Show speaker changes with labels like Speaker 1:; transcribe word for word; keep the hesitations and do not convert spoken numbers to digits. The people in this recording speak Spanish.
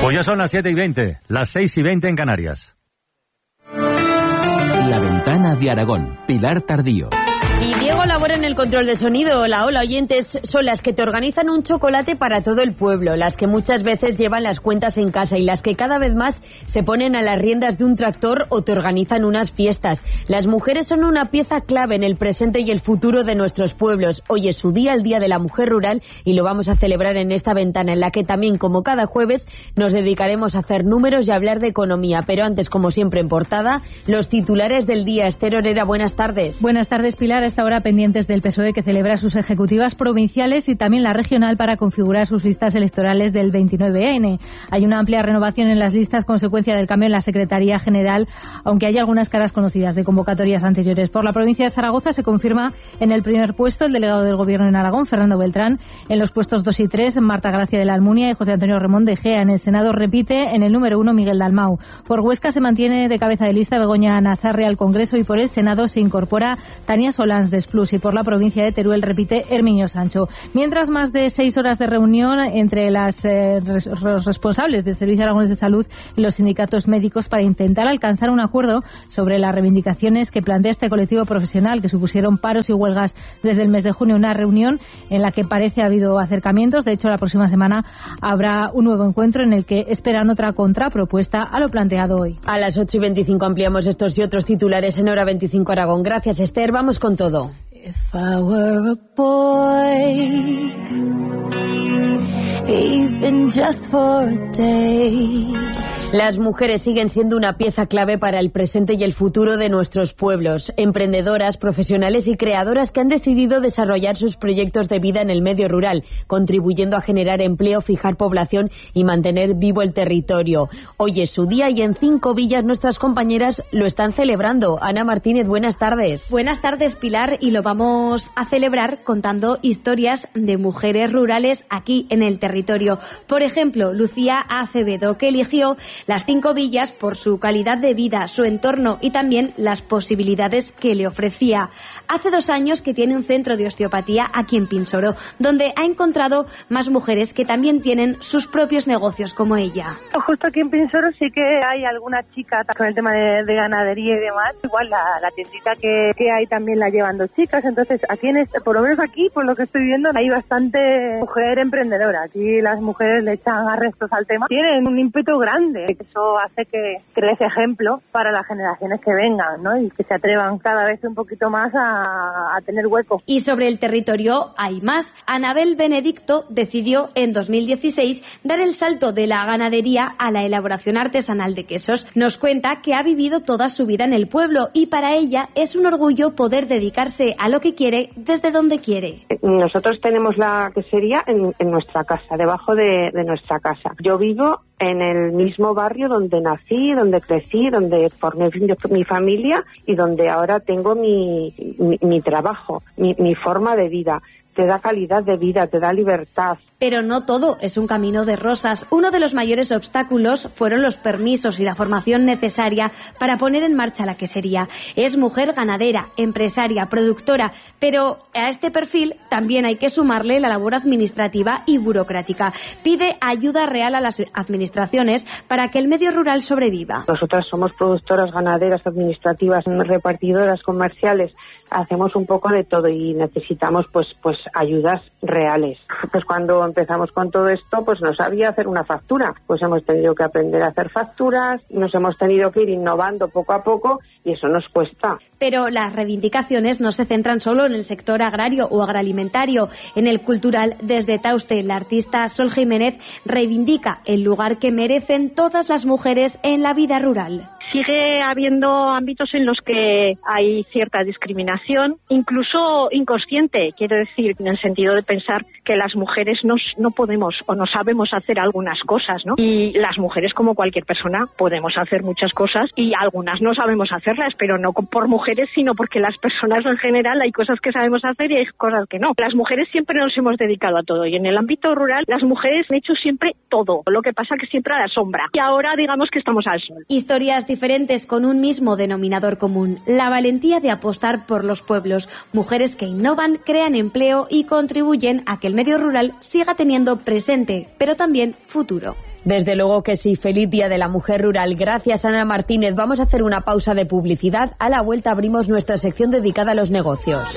Speaker 1: Pues ya son las siete y veinte, las seis y veinte en Canarias.
Speaker 2: La Ventana de Aragón, Pilar Tardío.
Speaker 3: Y Diego labora en el control de sonido. Hola, hola, oyentes. Son las que te organizan un chocolate para todo el pueblo, las que muchas veces llevan las cuentas en casa y las que cada vez más se ponen a las riendas de un tractor o te organizan unas fiestas. Las mujeres son una pieza clave en el presente y el futuro de nuestros pueblos. Hoy es su día, el Día de la Mujer Rural, y lo vamos a celebrar en esta ventana en la que también, como cada jueves, nos dedicaremos a hacer números y a hablar de economía. Pero antes, como siempre en portada, los titulares del día. Esther Orera, buenas tardes.
Speaker 4: Buenas tardes, Pilar. Esta hora pendientes del P S O E, que celebra sus ejecutivas provinciales y también la regional para configurar sus listas electorales del veintinueve ene. Hay una amplia renovación en las listas, consecuencia del cambio en la Secretaría General, aunque hay algunas caras conocidas de convocatorias anteriores. Por la provincia de Zaragoza se confirma en el primer puesto el delegado del Gobierno en Aragón, Fernando Beltrán. En los puestos dos y tres, Marta Gracia de la Almunia y José Antonio Remón de Gea. En el Senado repite en el número uno Miguel Dalmau. Por Huesca se mantiene de cabeza de lista Begoña Nasarre al Congreso y por el Senado se incorpora Tania Solans de Plus, y por la provincia de Teruel repite Herminio Sancho. Mientras, más de seis horas de reunión entre las, eh, res, los responsables del Servicio Aragonés de Salud y los sindicatos médicos para intentar alcanzar un acuerdo sobre las reivindicaciones que plantea este colectivo profesional, que supusieron paros y huelgas desde el mes de junio. Una reunión en la que parece ha habido acercamientos. De hecho, la próxima semana habrá un nuevo encuentro en el que esperan otra contrapropuesta a lo planteado hoy.
Speaker 3: A las ocho y veinticinco ampliamos estos y otros titulares en Hora veinticinco Aragón. Gracias, Esther. Vamos con todo.
Speaker 5: If I were a boy, even just for a day.
Speaker 3: Las mujeres siguen siendo una pieza clave para el presente y el futuro de nuestros pueblos. Emprendedoras, profesionales y creadoras que han decidido desarrollar sus proyectos de vida en el medio rural, contribuyendo a generar empleo, fijar población y mantener vivo el territorio. Hoy es su día y en Cinco Villas nuestras compañeras lo están celebrando. Ana Martínez, buenas tardes.
Speaker 6: Buenas tardes, Pilar, y lo vamos a celebrar contando historias de mujeres rurales aquí en el territorio. Por ejemplo, Lucía Acevedo, que eligió las Cinco Villas por su calidad de vida, su entorno y también las posibilidades que le ofrecía. Hace dos años que tiene un centro de osteopatía aquí en Pinsoro, donde ha encontrado más mujeres que también tienen sus propios negocios como ella.
Speaker 7: Justo aquí en Pinsoro sí que hay algunas chicas con el tema de, de ganadería y demás. Igual la, la tiendita que, que hay también la llevan dos chicas. Entonces aquí, en este, por lo menos aquí, por lo que estoy viendo, hay bastante mujer emprendedora. Aquí las mujeres le echan arrestos al tema. Tienen un ímpetu grande. Eso hace que crees ejemplo para las generaciones que vengan, ¿no? Y que se atrevan cada vez un poquito más a, a tener hueco.
Speaker 6: Y sobre el territorio hay más. Anabel Benedicto decidió en dos mil dieciséis dar el salto de la ganadería a la elaboración artesanal de quesos. Nos cuenta que ha vivido toda su vida en el pueblo y para ella es un orgullo poder dedicarse a lo que quiere desde donde quiere.
Speaker 8: Nosotros tenemos la quesería en, en nuestra casa, debajo de, de nuestra casa. Yo vivo en el mismo barrio donde nací, donde crecí, donde formé mi familia y donde ahora tengo mi, mi, mi trabajo, mi, mi forma de vida. Te da calidad de vida, te da libertad.
Speaker 6: Pero no todo es un camino de rosas. Uno de los mayores obstáculos fueron los permisos y la formación necesaria para poner en marcha la quesería. Es mujer ganadera, empresaria, productora, pero a este perfil también hay que sumarle la labor administrativa y burocrática. Pide ayuda real a las administraciones para que el medio rural sobreviva.
Speaker 8: Nosotras somos productoras, ganaderas, administrativas, repartidoras, comerciales. Hacemos un poco de todo y necesitamos pues pues ayudas reales. Pues cuando empezamos con todo esto, pues no sabía hacer una factura. Pues hemos tenido que aprender a hacer facturas, nos hemos tenido que ir innovando poco a poco y eso nos cuesta.
Speaker 6: Pero las reivindicaciones no se centran solo en el sector agrario o agroalimentario. En el cultural, desde Tauste, la artista Sol Jiménez reivindica el lugar que merecen todas las mujeres en la vida rural.
Speaker 9: Sigue habiendo ámbitos en los que hay cierta discriminación, incluso inconsciente, quiero decir, en el sentido de pensar que las mujeres no, no podemos o no sabemos hacer algunas cosas, ¿no? Y las mujeres, como cualquier persona, podemos hacer muchas cosas y algunas no sabemos hacerlas, pero no por mujeres, sino porque las personas en general hay cosas que sabemos hacer y hay cosas que no. Las mujeres siempre nos hemos dedicado a todo y en el ámbito rural las mujeres han hecho siempre todo, lo que pasa que siempre a la sombra y ahora digamos que estamos al sol.
Speaker 6: Historias diferentes diferentes con un mismo denominador común, la valentía de apostar por los pueblos, mujeres que innovan, crean empleo y contribuyen a que el medio rural siga teniendo presente, pero también futuro.
Speaker 3: Desde luego que sí. Feliz Día de la Mujer Rural. Gracias, Ana Martínez. Vamos a hacer una pausa de publicidad. A la vuelta abrimos nuestra sección dedicada a los negocios.